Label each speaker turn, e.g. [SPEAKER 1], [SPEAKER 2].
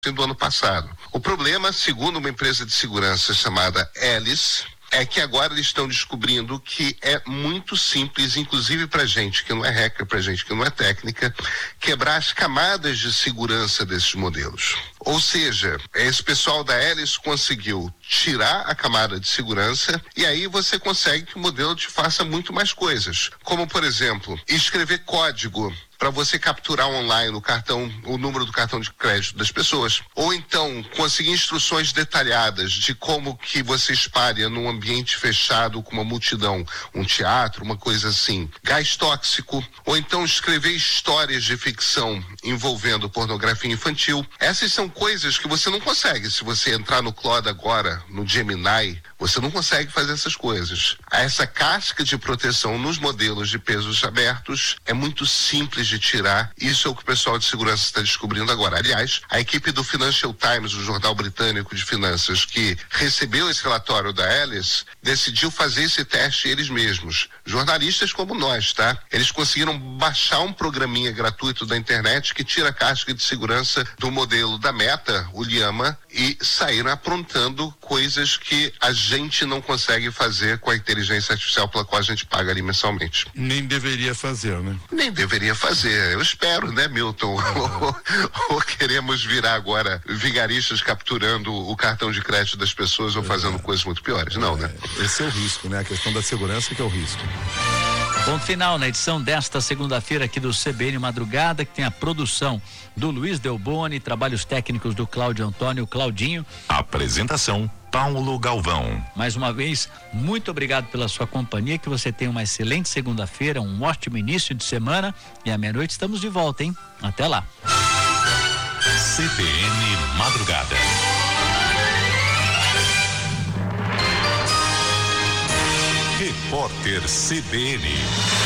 [SPEAKER 1] do ano passado. O problema, segundo uma empresa de segurança chamada Alice, é que agora eles estão descobrindo que é muito simples, inclusive para gente que não é hacker, para gente que não é técnica, quebrar as camadas de segurança desses modelos. Ou seja, esse pessoal da Alice conseguiu tirar a camada de segurança e aí você consegue que o modelo te faça muito mais coisas. Como, por exemplo, escrever código para você capturar online o número do cartão de crédito das pessoas. Ou então, conseguir instruções detalhadas de como que você espalha num ambiente fechado com uma multidão, um teatro, uma coisa assim, gás tóxico. Ou então, escrever histórias de ficção envolvendo pornografia infantil. Essas são coisas que você não consegue. Se você entrar no Claude agora, no Gemini, você não consegue fazer essas coisas. Essa casca de proteção nos modelos de pesos abertos é muito simples de tirar. Isso é o que o pessoal de segurança está descobrindo agora. Aliás, a equipe do Financial Times, o jornal britânico de finanças, que recebeu esse relatório da Alice, decidiu fazer esse teste eles mesmos. Jornalistas como nós, tá? Eles conseguiram baixar um programinha gratuito da internet que tira a casca de segurança do modelo da Meta, o Llama, e saíram aprontando coisas que a gente não consegue fazer com a inteligência artificial pela qual a gente paga ali mensalmente.
[SPEAKER 2] Nem deveria fazer, né?
[SPEAKER 1] Nem deveria fazer. Eu espero, né, Milton? Ou queremos virar agora vigaristas capturando o cartão de crédito das pessoas ou fazendo coisas muito piores? Não, né?
[SPEAKER 2] Esse é o risco, né? A questão da segurança que é o risco.
[SPEAKER 3] Ponto final na edição desta segunda-feira aqui do CBN Madrugada, que tem a produção do Luiz Delboni, trabalhos técnicos do Cláudio Antônio, Claudinho.
[SPEAKER 4] Apresentação, Paulo Galvão.
[SPEAKER 3] Mais uma vez, muito obrigado pela sua companhia, que você tenha uma excelente segunda-feira, um ótimo início de semana e à meia-noite estamos de volta, hein? Até lá.
[SPEAKER 4] CBN Madrugada. Repórter CBN.